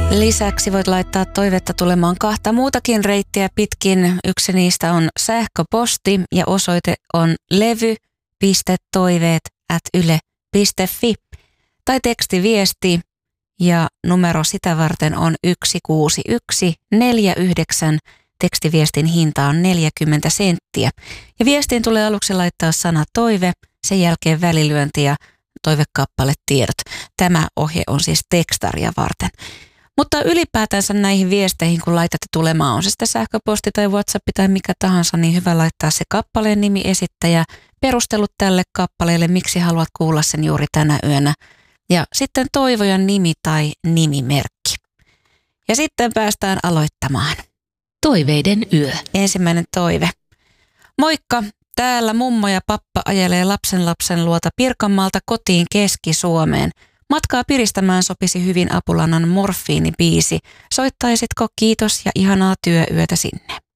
Lisäksi voit laittaa toivetta tulemaan 2 muutakin reittiä pitkin. Yksi niistä on sähköposti ja osoite on levy.toiveet@yle.fi tai tekstiviesti ja numero sitä varten on 16149. Tekstiviestin hinta on 40 senttiä. Ja viestiin tulee aluksi laittaa sana toive, sen jälkeen välilyönti ja toivekappaletiedot. Tämä ohje on siis tekstaria varten. Mutta ylipäätänsä näihin viesteihin, kun laitatte tulemaan, on se sitten sähköposti tai WhatsApp tai mikä tahansa, niin hyvä laittaa se kappaleen nimi, esittäjä, perustelut tälle kappaleelle, miksi haluat kuulla sen juuri tänä yönä. Ja sitten toivojan nimi tai nimimerkki. Ja sitten päästään aloittamaan. Toiveiden yö. Ensimmäinen toive. Moikka! Täällä mummo ja pappa ajelee lapsenlapsen luota Pirkanmaalta kotiin Keski-Suomeen. Matkaa piristämään sopisi hyvin Apulannan Morfiini-biisi. Soittaisitko? Kiitos ja ihanaa työyötä sinne.